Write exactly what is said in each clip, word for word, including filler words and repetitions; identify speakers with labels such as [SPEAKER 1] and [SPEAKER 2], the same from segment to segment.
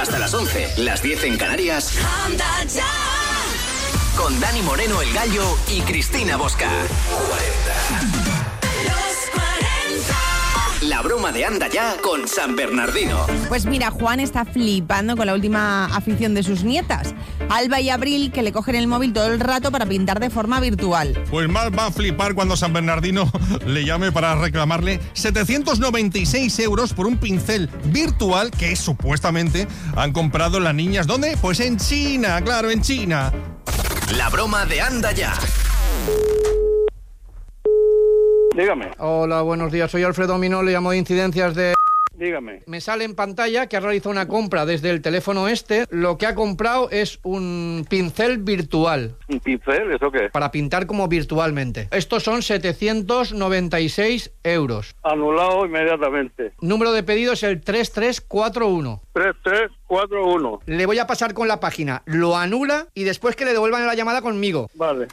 [SPEAKER 1] Hasta las once, las diez en Canarias.
[SPEAKER 2] Anda ya.
[SPEAKER 1] Con Dani Moreno, el Gallo, y Cristina Bosca. cuarenta. La broma de Anda Ya con San Bernardino.
[SPEAKER 3] Pues mira, Juan está flipando con la última afición de sus nietas, Alba y Abril, que le cogen el móvil todo el rato para pintar de forma virtual.
[SPEAKER 4] Pues más va a flipar cuando San Bernardino le llame para reclamarle setecientos noventa y seis euros por un pincel virtual que supuestamente han comprado las niñas. ¿Dónde? Pues en China, claro, en China.
[SPEAKER 1] La broma de Anda Ya.
[SPEAKER 5] Dígame.
[SPEAKER 6] Hola, buenos días. Soy Alfredo Minó, le llamo de incidencias de...
[SPEAKER 5] Dígame.
[SPEAKER 6] Me sale en pantalla que ha realizado una compra desde el teléfono este. Lo que ha comprado es un pincel virtual.
[SPEAKER 5] ¿Un pincel? ¿Eso qué?
[SPEAKER 6] Para pintar como virtualmente. Estos son setecientos noventa y seis euros.
[SPEAKER 5] Anulado inmediatamente.
[SPEAKER 6] Número de pedido es el tres tres cuatro uno.
[SPEAKER 5] tres tres cuatro uno.
[SPEAKER 6] Le voy a pasar con la página. Lo anula y después que le devuelvan la llamada conmigo.
[SPEAKER 5] Vale.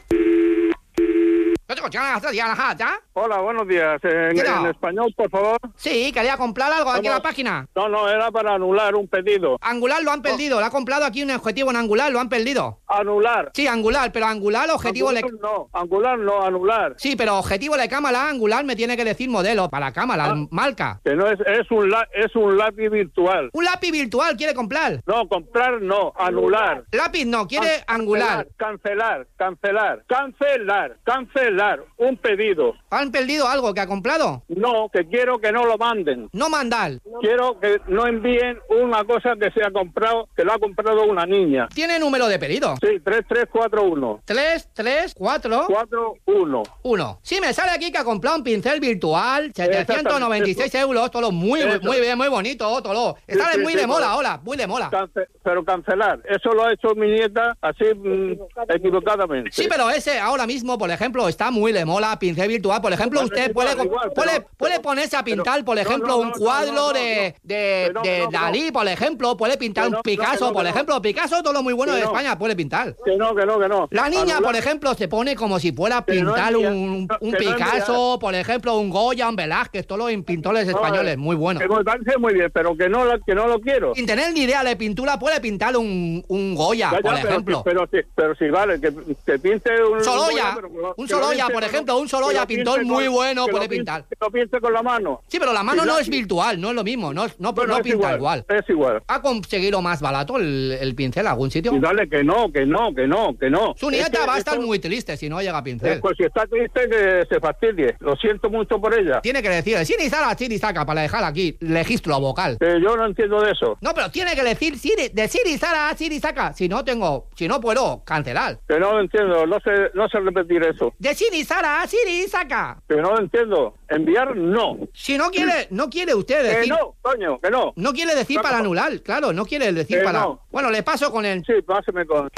[SPEAKER 5] Hola, buenos días. En, en español, por favor.
[SPEAKER 6] Sí, quería comprar algo aquí en la página.
[SPEAKER 5] No, no, era para anular un pedido.
[SPEAKER 6] Angular lo han perdido, lo ha comprado aquí un objetivo en Angular, lo han perdido.
[SPEAKER 5] Anular.
[SPEAKER 6] Sí, Angular, pero Angular, objetivo...
[SPEAKER 5] Angular
[SPEAKER 6] le...
[SPEAKER 5] no, Angular no, anular.
[SPEAKER 6] Sí, pero objetivo de cámara, Angular me tiene que decir modelo para cámara, ah, marca.
[SPEAKER 5] Que no es, es un la, es un lápiz virtual.
[SPEAKER 6] ¿Un lápiz virtual quiere comprar?
[SPEAKER 5] No, comprar no, anular.
[SPEAKER 6] Lápiz no, quiere
[SPEAKER 5] Can-
[SPEAKER 6] Angular.
[SPEAKER 5] Cancelar, cancelar, cancelar, cancelar, un pedido.
[SPEAKER 6] ¿Han perdido algo que ha comprado?
[SPEAKER 5] No, que quiero que no lo manden.
[SPEAKER 6] No mandar.
[SPEAKER 5] Quiero que no envíen una cosa que se ha comprado, que lo ha comprado una niña.
[SPEAKER 6] ¿Tiene número de pedido?
[SPEAKER 5] Sí, tres tres cuatro uno.
[SPEAKER 6] tres tres cuatro
[SPEAKER 5] uno.
[SPEAKER 6] uno. Sí, me sale aquí que ha comprado un pincel virtual, setecientos noventa y seis euros, todo muy, muy, muy bien, muy bonito, todo. Está sí, sí, muy sí, de mola sí. Ahora, muy de mola.
[SPEAKER 5] Cance- pero cancelar, eso lo ha hecho mi nieta así mmm, equivocadamente.
[SPEAKER 6] Sí, pero ese ahora mismo, por ejemplo, está muy de mola, pincel virtual. Por ejemplo, bueno, usted puede, igual, puede, pero, puede pero, ponerse a pintar, pero, por ejemplo, no, no, un cuadro no, no, no, de, de, no, de no, Dalí, no. Por ejemplo, puede pintar no, un Picasso, no, no, por no, ejemplo, Picasso, todo lo muy bueno de no. España, puede pintar.
[SPEAKER 5] Que no, que no, que no.
[SPEAKER 6] La niña, Anular. Por ejemplo, se pone como si fuera a pintar no un, un Picasso, no por ejemplo, un Goya, un Velázquez, todos los pintores no, españoles, muy buenos.
[SPEAKER 5] Que me parece muy bien, pero que no, que no lo quiero.
[SPEAKER 6] Sin tener ni idea de pintura, puede pintar un, un Goya, ya, ya, por
[SPEAKER 5] pero,
[SPEAKER 6] ejemplo.
[SPEAKER 5] Pero, pero, pero si vale, que, que pinte un...
[SPEAKER 6] Sorolla,
[SPEAKER 5] un, Goya,
[SPEAKER 6] un Sorolla, por ejemplo, un Sorolla, pintor muy
[SPEAKER 5] con,
[SPEAKER 6] bueno,
[SPEAKER 5] puede
[SPEAKER 6] lo pintar.
[SPEAKER 5] Que lo pinte con la mano.
[SPEAKER 6] Sí, pero la mano sí, no es virtual, no es lo mismo, no, no,
[SPEAKER 5] bueno,
[SPEAKER 6] no
[SPEAKER 5] es
[SPEAKER 6] pinta
[SPEAKER 5] igual,
[SPEAKER 6] igual.
[SPEAKER 5] Es igual.
[SPEAKER 6] ¿Ha conseguido más barato el, el pincel en algún sitio?
[SPEAKER 5] Y dale que no, que no, que no, que no.
[SPEAKER 6] Su nieta es que, va a estar
[SPEAKER 5] eso,
[SPEAKER 6] muy triste si no llega a pincel.
[SPEAKER 5] Pues si está triste, que se fastidie. Lo siento mucho por ella.
[SPEAKER 6] Tiene que decir, Siri Sara, Siri Saca, para dejar aquí registro vocal.
[SPEAKER 5] Eh, yo no entiendo de eso.
[SPEAKER 6] No, pero tiene que decir Siri, de Siri Sara, Siri Saca. Si no tengo, si no puedo cancelar.
[SPEAKER 5] Que no lo entiendo, no sé, no sé repetir eso.
[SPEAKER 6] De Siri Sara, Siri Saca.
[SPEAKER 5] Que no lo entiendo. Enviar, no.
[SPEAKER 6] Si no quiere, no quiere usted decir...
[SPEAKER 5] Que no, coño, que no.
[SPEAKER 6] No quiere decir claro. Para anular, claro, no quiere decir
[SPEAKER 5] que
[SPEAKER 6] para...
[SPEAKER 5] No.
[SPEAKER 6] Bueno, le paso con el...
[SPEAKER 5] Sí, páseme con...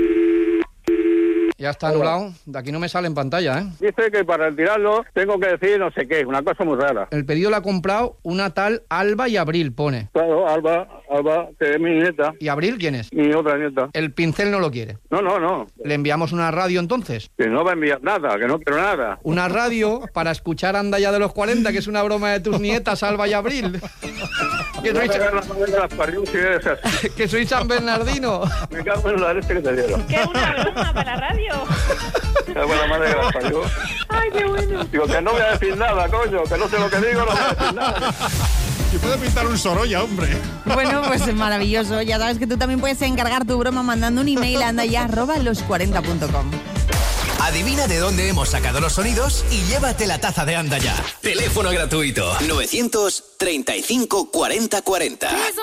[SPEAKER 6] Ya está anulado. De aquí no me sale en pantalla, ¿eh?
[SPEAKER 5] Dice que para retirarlo tengo que decir no sé qué, una cosa muy rara.
[SPEAKER 6] El pedido lo ha comprado una tal Alba y Abril, pone.
[SPEAKER 5] Claro, Alba, Alba, que es mi nieta.
[SPEAKER 6] ¿Y Abril quién es?
[SPEAKER 5] Mi otra nieta.
[SPEAKER 6] El pincel no lo quiere.
[SPEAKER 5] No, no, no.
[SPEAKER 6] ¿Le enviamos una radio entonces?
[SPEAKER 5] Que no va a enviar nada, que no quiero nada.
[SPEAKER 6] Una radio para escuchar Anda Ya de los cuarenta, que es una broma de tus nietas, Alba y Abril. Que soy, que soy San Bernardino.
[SPEAKER 5] Me cago en la leche que te dieron.
[SPEAKER 7] ¿Qué una broma para la radio?
[SPEAKER 5] Qué buena madre que la parió.
[SPEAKER 7] Ay, qué bueno.
[SPEAKER 5] Digo que no voy a decir nada, coño, que no sé lo que digo, no voy a decir nada.
[SPEAKER 4] Y puede pintar un Sorolla, hombre.
[SPEAKER 3] Bueno, pues es maravilloso. Ya sabes que tú también puedes encargar tu broma mandando un email a andaya arroba los cuarenta punto com.
[SPEAKER 1] Adivina de dónde hemos sacado los sonidos y llévate la taza de Anda Ya. Teléfono gratuito novecientos treinta y cinco cuarenta cuarenta.